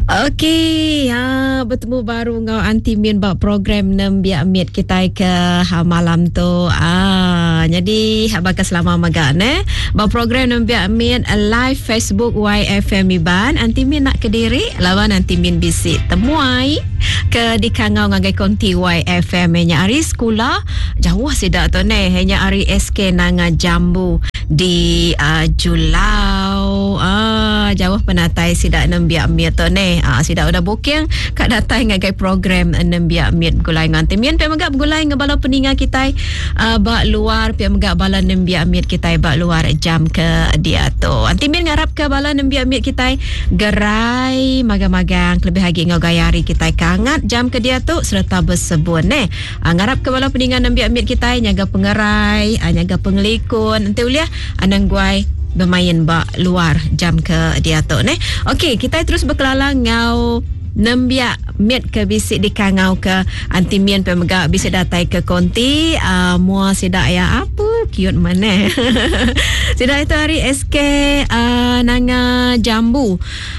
Okey, bertemu baru ngau Aunty Min bak program Nembiak Mit kita ke malam tu. Jadi bakal selama maga bak program Nembiak Mit live Facebook YFM Iban. Aunty Min nak ke diri lawan Aunty Min bisik temuai ke di kangau ngagai konti YFM nya hari sekolah jauh sidak tu hanya hari SK nanga jambu di Julau. Jauh penatai sidak Nembiak Mit tu sidak udah booking kat datang ngagai program Nembiak Mit gulai nganti mien pe magak gulai ngabala peninga kita bak luar pe magak bala Nembiak Mit kita bak luar jam ke dia tu. Anti mien ngarap ke bala Nembiak Mit kita gerai magang-magang lebih lagi ngau gayari kita kangat jam ke dia tu serta bersebut ngarap ke bala peninga Nembiak Mit kita nyaga pengerai nyaga pengelikun nanti uliah anang guai bermain bak luar jam ke dia tu Okey, kita terus berkelalang ngau Nembiak Mit ke bisik di kangau ke Aunty Min pemegak bisik datai ke konti mua sidak ya apa cute mana sidak itu hari SK nanga jambu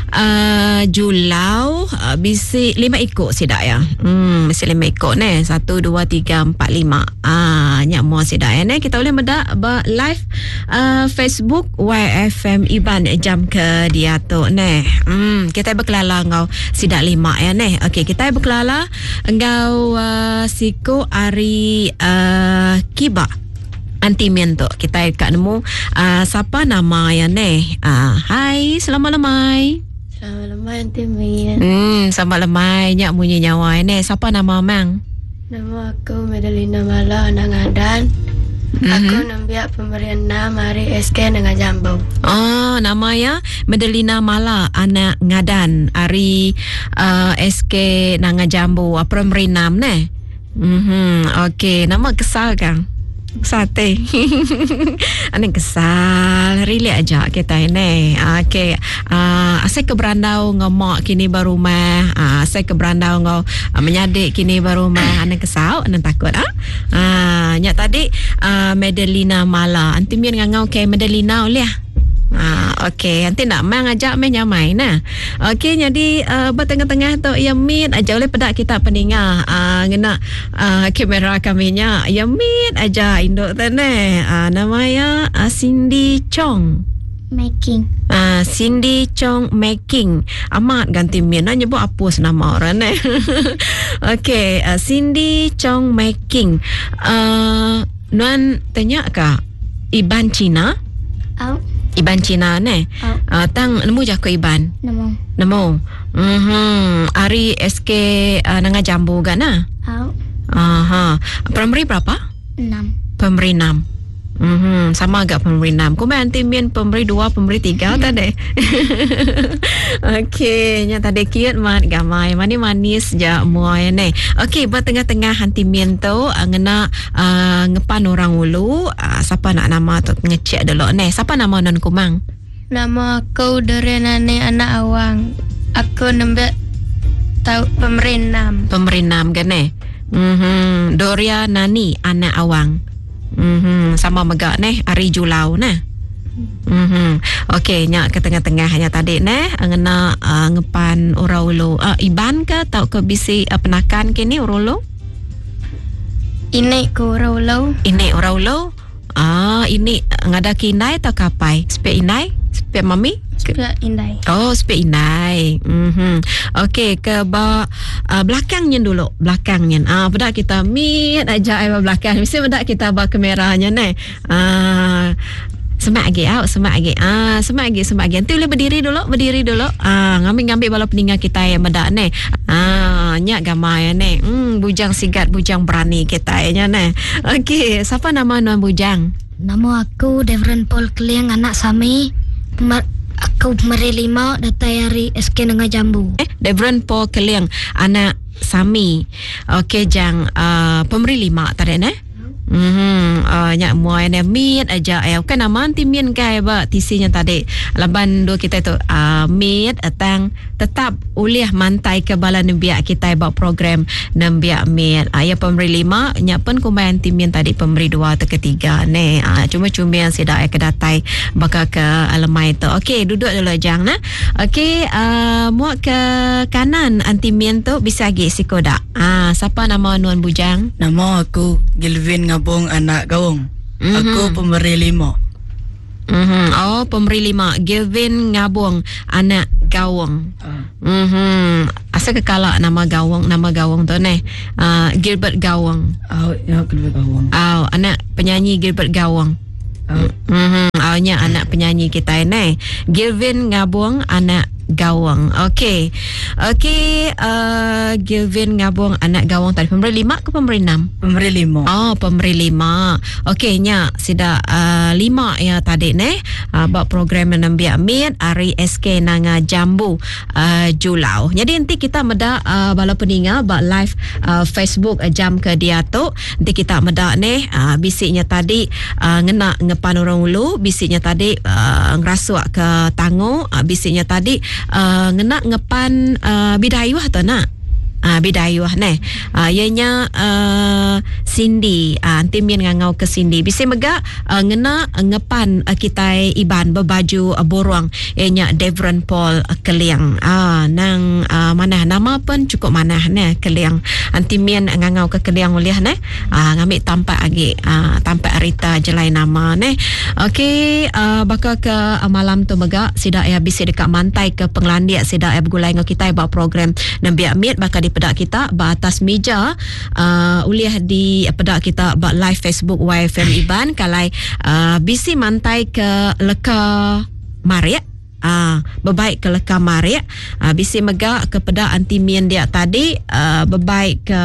Julau bisik 5 ikut sidak ya bisik 5 ikut 1, 2, 3, 4, 5 nyak mua sidak ya kita boleh medak live Facebook YFM Iban jam ke dia tu kita berkelalang ngau sidak 5 ya Okey, kita berkelala engkau siko ari kiba Aunty Min tu kita kat nemu siapa nama ya hai selamat lemai Aunty Min. Selamat lemai nyak munyi nyawa siapa nama mang? Nama aku Medalina Mala anak Ngadan. Aku Nembiak pemberian nama hari SK dengan jambu. Nama ya Medalina Mala anak Ngadan hari SK nanga jambu pemberi nam Okey, nama kesal kang sate aneh kesal really aja kita ini. Okey, saya ke berandau ngomak kini baru mah saya ke berandau ngau menyadik kini baru mah aneh kesal aneh takut nyak tadi Medalina Mala Aunty Min ngau ke Medalina uliah. Okey, nanti nak mang ajak main nyamai Okey, jadi bertengah-tengah tu ya Mit aja oleh pedak kita peningah ngena kamera kaminya ya Mit aja induk tu namanya Cindy Chong Making. Cindy Chong Making. Amat ganti Min nyebut apa nama orang Okey, Cindy Chong Making. Nuan tanya kah Iban Cina? Iban Cina tang nemu je ke Iban? Nemu. Ari SK nanga jambu kan Primary berapa? 6. Primary 6. Sama agak primary 6. Kau main Aunty Min primary 2, primary 3 tadi. Okey, nya tadi cute mat gamai manis je muai Okey, buat tengah-tengah Aunty Min tu ngena ngepan orang ulu siapa nak nama tu ngecek dulu siapa nama non kumang? Nama aku Dorenane anak Awang. Aku Nembiak tahu pemberi 6. Pemberi 6 kan Doria Nani anak Awang. Sama megak ari Julau Okey, nyak ke tengah-tengah hanya tadi ngena ngepan uraulo Iban ke tau ke bisi penakan kini uraulo? Ini ke uraulo. Ini uraulo? Ini ngada kinai atau kapai? Spek inai? Spek mami? Spek indai. Oh, spek indai. Okey, ke belakangnya dulu. Belakangnya. Bedak kita Mit aja belakang. Mesti bedak kita bawa kameranya semak lagi semak lagi. Nanti boleh berdiri dulu. Ngambil bala peninggal kita yang bedak nyak gamai bujang sigat, bujang berani kita Okey, siapa nama non bujang? Nama aku Devran Paul Kliang anak Sami. Aku pemberi 5 datai hari SK dengan jambu. Devran Paul Kliang anak Sami. Okey, jang pemberi 5 tadi Nyak muai ne meet aja kan aman timien kai ba tisinya tadi laban dua kita tu meet atang tetap uliah mantai ke bala nembiak kita ba program nembiak meet ya pemberi 5 nyak pun kumain timien tadi pemberi 2 atau ketiga ne cuma-cuma yang sida kedatai bakal ke alamai tu. Okey, duduk dulu jang nah. Okey, muak ke kanan antimien tu bisa gi sikoda. Siapa nama nuan bujang? Nama aku Gilvin Ngabong anak Gawong. Aku pemberi 5. Oh, pemberi 5. Gilvin Ngabong anak Gawong. Asa kekala nama Gawong tu ne. Gilbert Gawong. Ya, Gilbert Gawong. Anak penyanyi Gilbert Gawong. Nya anak penyanyi kita ni. Gilvin Ngabong anak Gawang. Okey, Gilvin Ngabong anak Gawang tadi pemberi 5 ke pemberi 6? Pemberi 5. Pemberi 5. Okey, nya sida 5 ya tadi ne. Buat program nambiak meet hari SK nanga Jambu Julau. Jadi nanti kita meda bala peninga buat live Facebook jam ke dia tu. Nanti kita meda ne bisiknya tadi ngena ngepan orang ulu, bisiknya tadi ngerasuak ke tangu, bisiknya tadi ngena ngepan bidayuh tu nak. Bidayuh ne. Ianya Cindy, antimien ngangau ke Cindy. Bisa mega ngena ngepan kita iban berbaju boruang. Ianya Devron Paul Keliang. Nang mana nama pun cukup mana ne Keliang. Antimien ngangau ke Keliang uliah ne. Ngambil tampak lagi tampak Rita jelai nama ne. Okey, bakal ke malam tu mega sida ya bisa dekat mantai ke Penglandia sida ya bergulai dengan kita buat program nambiak meet bakal di pedak kita atas meja uliah di pedak kita buat live Facebook YFM Iban kalai bisi mantai ke leka Maria berbaik ke leka Maria bisi mega ke pedak antimien dia tadi berbaik ke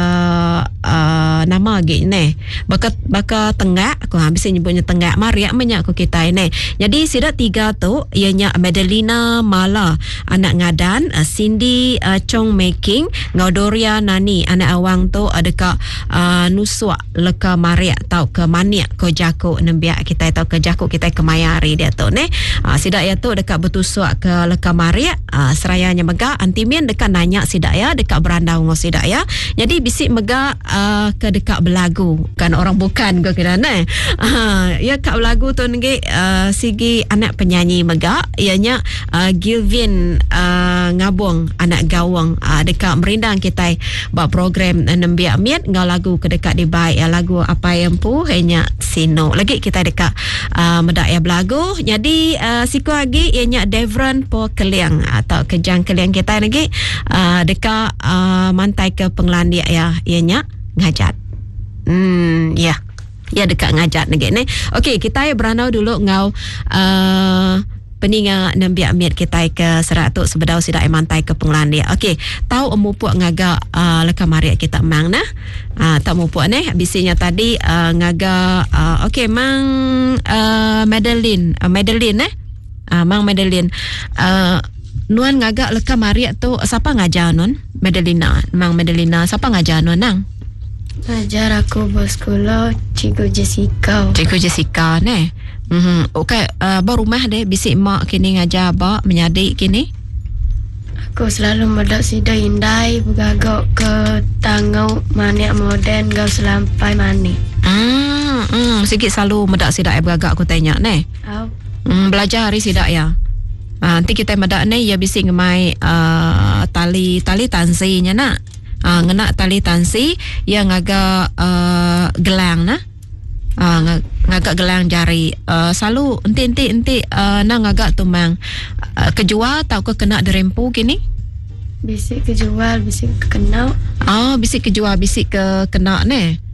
nama lagi ni baka tenggak aku bisa nyebutnya tenggak Maria menyak aku kita ini. Jadi sida 3 tu ianya Madelina Mala anak ngadan, Cindy Chong Making, Ngaudoria Nani anak awang tu dekat Nusua leka Maria tau ke Maniak ko Jako nembiak kita tau ke Jako kita ke Mayari dia tu ni. Sida ya tu dekat Betusuk ke leka Maria serayanya mega antimien dekat nanya sida ya dekat beranda ngo sida ya. Jadi bisik mega ke dekat belagu kan orang bukan ke kira ne. Ya kat belagu tu ngi sigi anak penyanyi mega ianya Gilvin Ngabong anak Gawang dekat merindang kita buat program nembiak miat ngau lagu ke dekat di baik lagu apa yang pu hanya sino lagi kita dekat medak ya belagu. Jadi siku lagi ianya Devron Po Keliang atau kejang Keliang kita lagi dekat mantai ke Penglandia ya ianya ngajat. Ya dekat ngajat lagi ni. Okey, kita beranau dulu ngau peninga nambiak miat kita ke seratuk sebedau sida mantai ke Penglandia. Okey, tahu mupuk ngaga leka Maria kita mang nah. Tak mupuk ni bisinya tadi ngaga okey mang Madeline mang Madeline nuan ngagak leka Maria tu siapa ngajar nun? Mang Madelina siapa ngajar nun nang? Ngajar aku bos sekolah Cikgu Jessica ne. Okey, baru rumah deh bisik mak kini ngajar ba menyadik kini. Aku selalu medak sida indai bergagak ke tangau maniak moden gau selampai mani. Sikit selalu medak sida bergagak aku tanya ne. Belajar hari sida ya. Nanti kita medak ne ya bisik ngemai tali tansinya nak. Ngena tali tansi yang agak gelang nah. Ngagak gelang jari selalu enti nang agak tumang kejual tau ke kena derempu kini bisik kejual bisik kena bisik kejual bisik ke kena ne.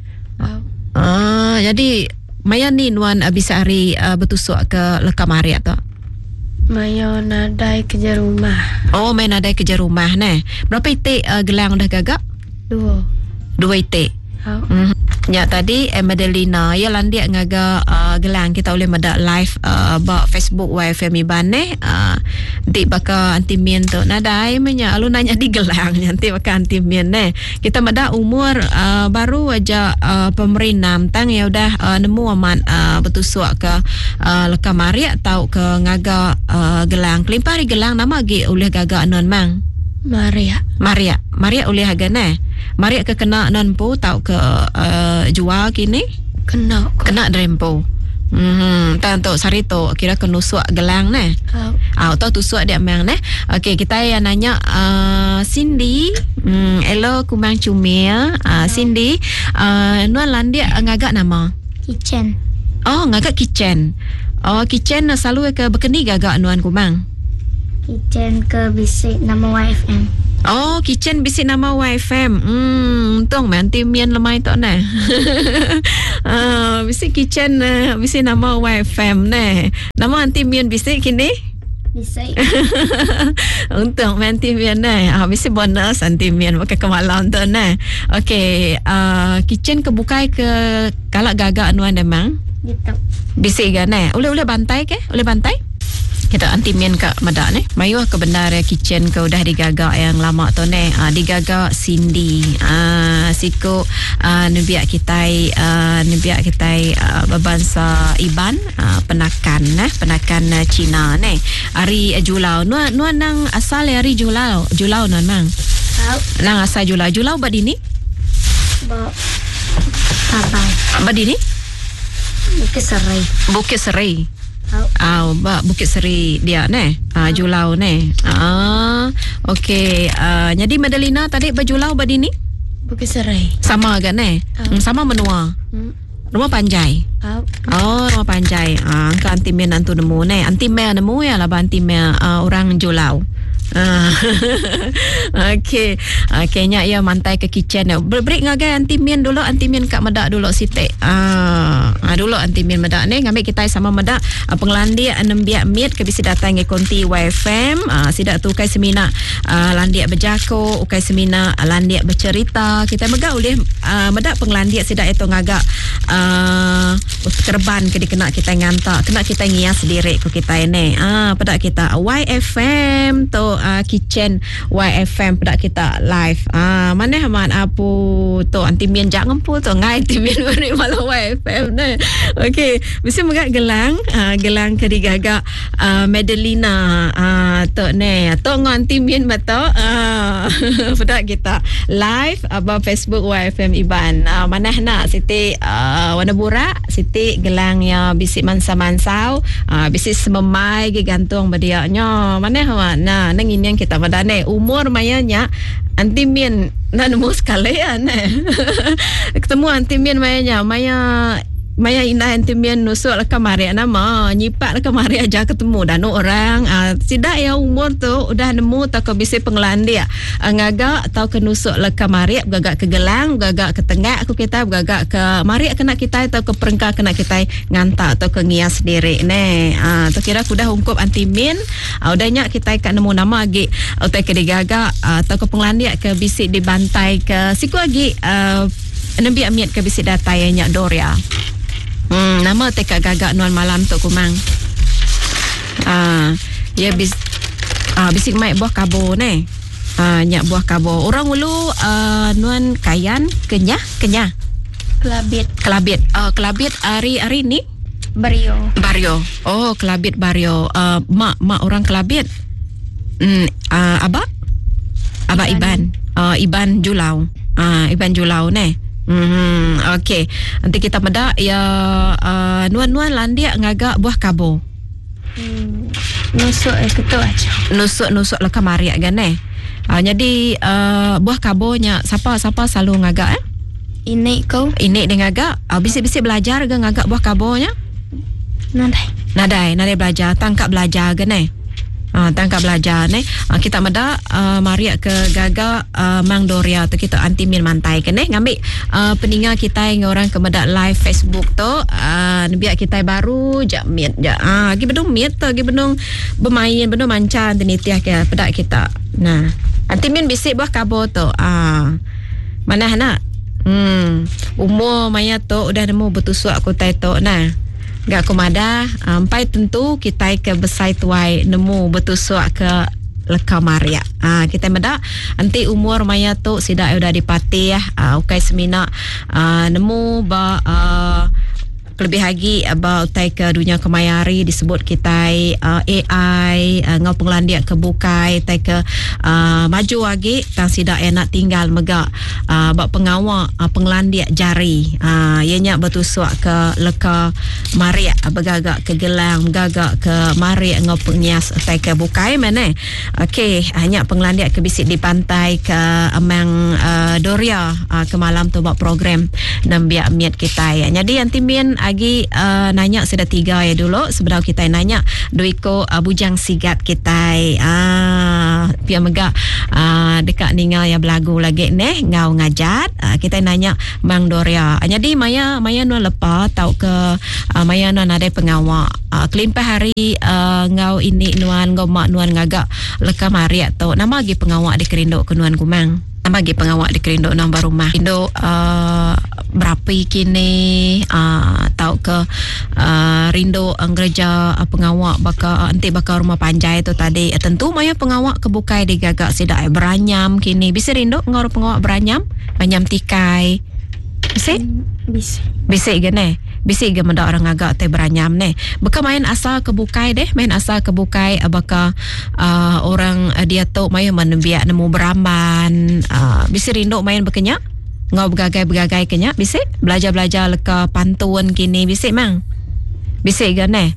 Jadi maya ni nuan bisa hari betusuk ke leka Maria tu Mayo nadai kerja rumah. Main nadai kerja rumah ne. Berapa itik gelang dah gagak? 2 itik. Ya tadi Madelina ya landia ngaga gelang kita boleh mada live ba Facebook YFM Iban di baka antimien tu nadai menya alun nanya di gelang nanti baka antimien kita mada umur baru aja pemerinam tang ya udah nemu aman betusuk ke leka Maria atau ke ngaga gelang kelimpari gelang nama gi oleh gaga non mang Maria oleh hagane Maria ke kena non po tau ke jual kini kena drempo tanto sarito kira kenusuk gelang tau tusuk dia mang okey kita yang nanya Cindy hello kumang cumia Cindy nuan landia ngagak nama Kitchen. Ngagak kitchen selalu ke bekeni gagak nuan kumang Kitchen ke bisik nama YFM. Kitchen bisik nama YFM. Untung nanti mian lemai tok bisik kitchen bisik nama YFM Nama anti mian bisik kini? Bisik. Untung nanti mian bisik bonus anti mian pakai kemalam tu Okey, kitchen kebukai ke kalak gagak anuan demang? Gitu. Bisik kan Boleh bantai ke? Boleh bantai? Kita antimien ke mada mayuh ke benar kitchen ke udah digagak yang lama tu digagak Cindy siko nebiak kita berbangsa Iban penakan Cina hari Julau nuan nang asal hari Julau non mang nang asal Julau badini badini Bukit Serai Bukit Seri dia Julau okey jadi Madelina tadi berjulau badini Bukit Serai sama kan sama menua rumah panjai rumah panjai ke antimia nantu nemu antimia nemu ya lah antimia orang Julau okey kayaknya ya mantai ke kitchen break ngagai antimien dulu antimien kat medak dulu sitek dulu antimien medak ngambil kita sama medak penglandia 6 biak mit ke bisi datang ke konti YFM sidak tu kai semina landia berjako ukai semina landia bercerita kita megak oleh medak penglandia sidak itu ngagak kerban ke dikena kita ngantak kena kita ngias sendiri ku kita ini pada kita YFM tu kitchen YFM pada kita live mana haman apu tu antimien jangan pu tu ngai antimien beri malah YFM okey mesti megak gelang ke digagak Madelina tu tu antimien betul pada kita live abang Facebook YFM Iban mana nak Siti warna burak Siti gelang ya bisik mansa-mansau bisik sememai gantung badiaknya mana haman nang ini yang kita pada umur mayanya antimien nemu sekalian ketemu antimien mayanya Maya ina antimien nusuk lah kemari nama nyipak lah kemari aja ketemu dan orang tidak ya umur tu udah nemu tak ke bisi penglandia ngagak atau ke nusuk lah kemari gagak ke gelang gagak ke tengah aku kita gagak ke mari kena kita atau ke perengkah kena kita ngantak atau ke ngias diri tu kira aku dah ungkup antimien udahnya kita akan nemu nama lagi atau ke digagak atau ke penglandia ke bisi dibantai ke siku lagi nabi amiat ke bisi datanya Doria nama teka gagak nuan malam tu kumang ya bisik mai buah kabo nyak buah kabo orang ulu nuan kayan kenyah kelabit hari ni Bario kelabit Bario mak orang kelabit abak Iban Iban Julau Iban Julau okey nanti kita meda ya nuan landia ngagak buah kabo nusuk ketu aja nusuk lah kemari kan jadi buah kabonya siapa selalu ngagak ini dia ngagak bisik-bisik belajar ke ngagak buah kabonya nadai belajar tangkap belajar kan tangkap belajar kita meda maria ke gaga Mang Doria tu kita antimien mantai ke ngambil peninggal kita yang orang ke meda live Facebook tu biar kita baru jamit lagi bedung miet tu lagi bedung bermain bedung manca tenitiah ke pada kita antimien bisik buah kabo tu mana nak Umur maya tu udah nemu betusuk aku tai tu nah. Gak kumada ampai tentu kita ke besai tuai nemu betusuk ke leka maria. Kita meda anti umur maya tu sida udah dipati ya. Ukai semina nemu ba lebih lagi about ke dunia kemayari disebut kita AI ngau penglandia ke bukai tai ke maju lagi tang sidak enak tinggal mega bak pengawal penglandia jari ianya betusuk ke leka maria begagak ke gelang gagak ke mari ngau pengias tai ke bukai mana. Okey, hanya penglandia ke bisik di pantai ke amang Doria ke malam tu bak program nambia miat kita ya. Jadi anti mien lagi nanya sudah 3 ya dulu sebelum kita nanya duiko bujang sigat kita pia mega dekat ningal ya belagu lagi neh ngau ngajat kita nanya Mang Doria. Jadi maya nu lepa tau ke maya nu ada pengawal kelimpah hari ngau ini nuan ngau mak nuan ngagak leka mari atau nama lagi pengawal di Kerindo ke nuan Gumang. Bagi pengawal di Kerindo nombor rumah Indo berapa kini tahu ke Rindo gereja pengawal anti bakal rumah panjai tu tadi tentu maya pengawal kebukai di gagak sidak beranyam kini bisa Rindo ngor pengawal beranyam tikai bisa gane bisa gak menda orang agak te beranyam ne beka main asal kebukai deh main asal kebukai baka orang dia tu maya menbiak nemu beraman bisa Rindo main berkenyak ngau bergagai kenyak bisa belajar leka pantun kini bisa mang bisa gak ne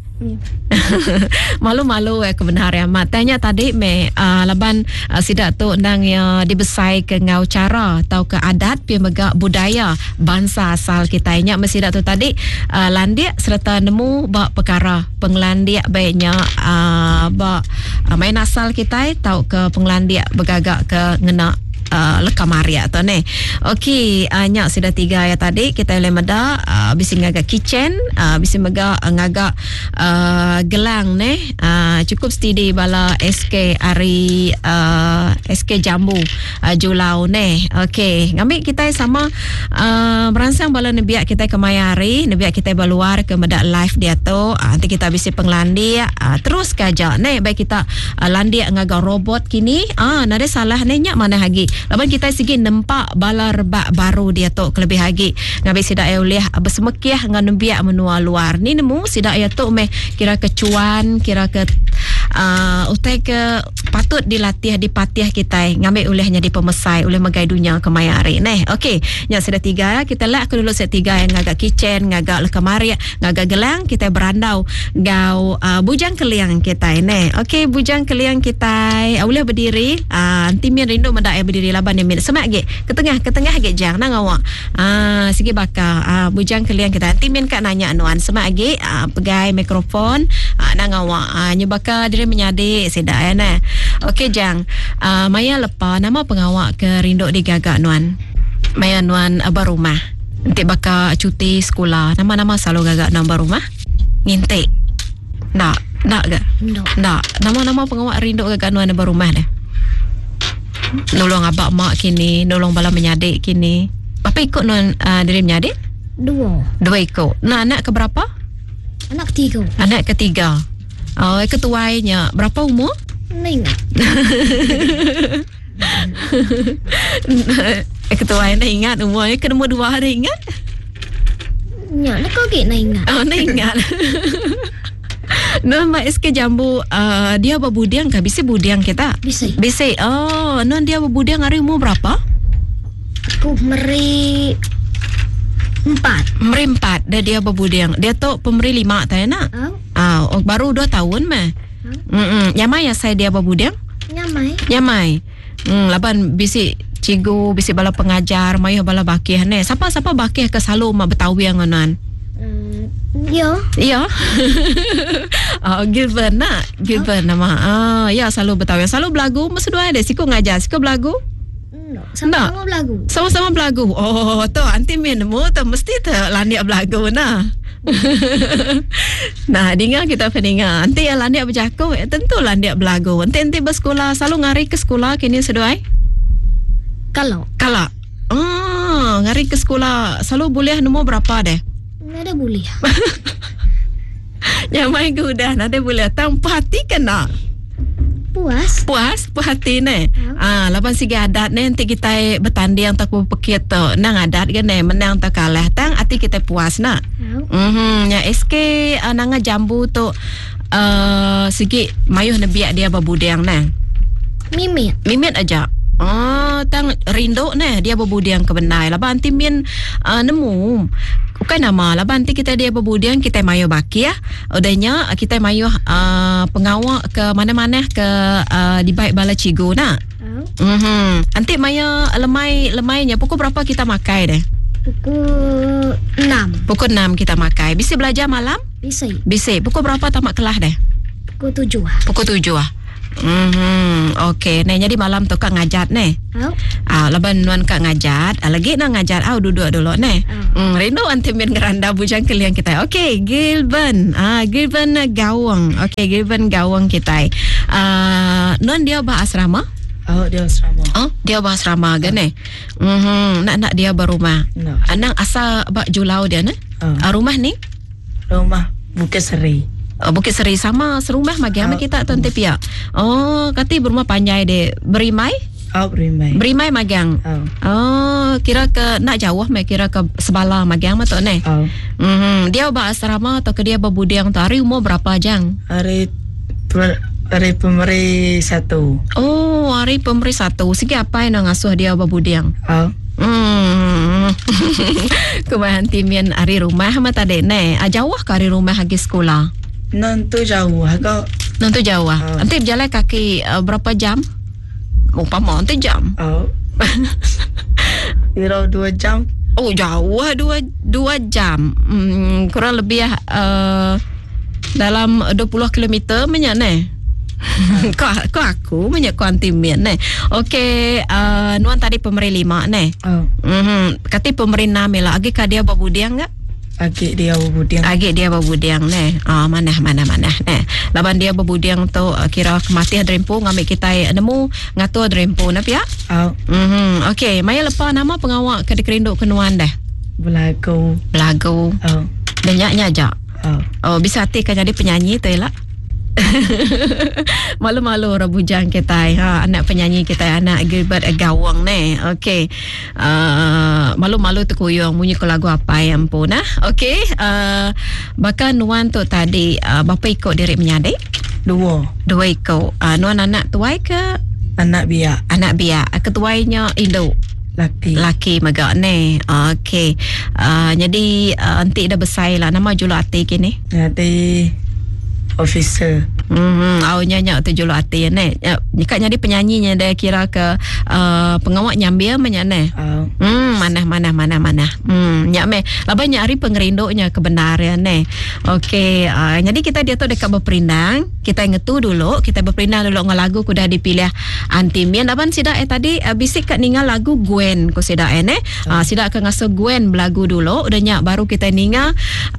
malu-malu kebenaran amat tanya tadi laban sidak tu nang ya dibesai ke ngau cara atau ke adat pi mega budaya bangsa asal kita nya mesti dak tu tadi landia serta nemu bak perkara penglandia baiknya bak main asal kita tahu ke penglandia begagak ke ngena leka maria tu ne. Okey, nyak sudah 3 ya tadi kita lemeda bisi ngagak kitchen bisi mega ngagak gelang ne cukup stidi bala SK hari SK jambu julau ne. Okey, ngambil kita sama beransang bala nebiak kita kemayari nebiak kita baluar ke meda live dia tu nanti kita bisi penglandia terus kaja ne baik kita landia ngagak robot kini nade salah ne nyak mana lagi laban kita segi nempak bala rebak baru dia tu lebih lagi ngabi sidak uliah bersemekiah ngan biak menua luar ni nemu sidak ya tu meh kira kecuan kira ke utai ke patut dilatih dipatiah kita ngambil ulihnya di pemesai oleh megai dunia kemayari neh. Okey, nya sudah 3 kita lah aku dulu set 3 yang ngagak kitchen ngagak leka maria ngagak gelang kita berandau gau bujang keliang kita neh. Okey, bujang keliang kita boleh berdiri timien Rindo mendak berdiri laban ni semak ge ke tengah ge jang nang awak sigi bakal bujang keliang kita timien kak nanya nuan semak ge pegai mikrofon nang awak nyebaka diri menyadi sedak ya nah. Okey jang maya lepa nama pengawak ke Rindo di gagak nuan maya nuan barumah nanti bakal cuti sekolah nama-nama selalu gagak nama barumah ngintik nak ke nak nama-nama pengawak Rindo gagak nuan barumah dah nolong abak mak kini nolong bala menyadik kini apa ikut nuan diri menyadik 2 ikut nah anak ke berapa anak ketiga ketuainya berapa umur Ingat. Ketuainya ingat umurnya ke nombor 2 hari ingat Nak kau nak ingat nak ingat Nama SK Jambu dia berbudiang kah? Bisa budiang kita? Bisa. Non dia berbudiang hari umur berapa? Aku meri 4 dia berbudiang. Dia tu pemeri 5 tak nak? Baru 2 tahun mah. Nyamai ya saya dia berbudiang? Nyamai. Laban bisi cigu, bisi bala pengajar, mayu bala bakih ne. Siapa bakih ke selalu mak Betawi anganan? Ya. Gilbert nama. Ya selalu Betawi. Selalu belagu mesti dua ada. Siku ngajar, siku belagu. Sama-sama belagu. Oh, tu anti minmu tu mesti tu landia belagu nah. Nah, dengar kita peninga. Anti yang landia berjaku, tentu landia belagu. Anti bersekolah selalu ngari ke sekolah kini seduai. Kalau. ngari ke sekolah selalu boleh nombor berapa deh? Nada boleh. Yang main ke udah nada boleh. Tanpa hati kena. Puas. Puas hati ne. Lapan sige adat ne nanti kita bertanding tak pekit tu. Nang adat ke ne menang tak kalah tang hati kita puas nak. Ya SK nang jambu tu sige mayuh nebiak dia babudang ne. Mimit aja. Tang rindu ne dia babudang ke benai. Lapan nanti min nemu bukan nama lah nanti kita dia berbudian kita mayu baki ya udahnya kita mayu pengawal ke mana-mana ke di baik bala cigu nak nanti mayu lemainya pukul berapa kita makai deh pukul 6 kita makai bisa belajar malam bisa pukul berapa tamat kelas deh pukul 7 okey, jadi malam tu kak ngajat ne. Laban nuan kak ngajat, lagi nak ngajat duduk dulu ne. Rindu anti min ngeranda bujang kalian kita. Okey, Gilben. Gilben Gawang. Okey, Gilben Gawang kita. Nuan dia bah asrama? Dia asrama. Dia bah asrama kan ne. Nak dia berumah. Anang asa bak Julau dia ne. Rumah ni? Rumah Bukit Seri. Bukit Seri sama serumah magi sama kita tuan tepia. Kati berumah panjai de berimai? Berimai. Berimai magang. Kira ke nak jauh kira ke Sebala magang ma tu ne. Dia ba asrama atau ke dia berbudiang tu hari umur berapa jang? Hari pemberi 1. Hari pemberi 1. Sige apa yang ngasuh dia berbudiang? Kumahan timian hari rumah mata de ne. Jauh ke hari rumah hagi sekolah? Nanti jauh agak. Nanti jauh. Nanti berjalan kaki berapa jam? Umpama nanti jam. Kira 2 jam. Jauh 2 jam. Kurang lebih dalam 20 km banyak ne. Kau aku banyak kau antimian ne. Okey, nuan tadi pemberi 5 ne. Kati pemberi 6 lah. Agi ka dia babudiang enggak? Agak dia berbudiang ne. Mana ne. Laban dia berbudiang tu kira kematian drempo ngambil kita nemu ngatur drempo na pia. Okey, maya lepas nama pengawal ke dikerinduk kenuan dah. Belagu. Dan nyanyi aja. Bisa hati kan jadi penyanyi tu lah. Malu-malu rabujang kita anak penyanyi kita anak Gilbert Gawang ne. Okey. Malu-malu tu kuyung bunyi ke lagu apa yang pun okey. Bahkan nuan tu tadi bapa ikut diri menyadek 2 ikut. Nuan anak tuai ke anak biak ketuainya Indo laki magak ne. Okey. Jadi nanti dah besar lah nama julu ati kini. Nanti officer. Nyanyi tu julu ati ne. Jika jadi penyanyinya dia kira ke pengawak nyambil banyak ne. Mana. Nyak me. Laban nyari pengerinduknya kebenaran ne. Okey, jadi kita dia tu dekat berperindang, kita ngetu dulu, kita berperindang dulu dengan lagu kuda dipilih antimian. Laban sida tadi bisik kat ningal lagu Gwen ku sida ne. Sida ke ngasuh Gwen belagu dulu, udah nyak baru kita ningal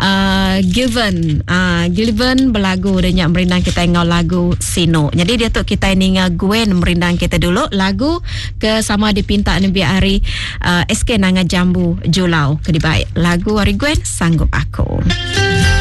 Gilven belagu udah nyak merindang kita ngau lagu Sino. Jadi dia tu kita ningal Gwen merindang kita dulu lagu ke sama dipinta Nabi Ari SK Nanga Jambu Julau ke dibaik lagu Ari Gwen Sanggup Aku.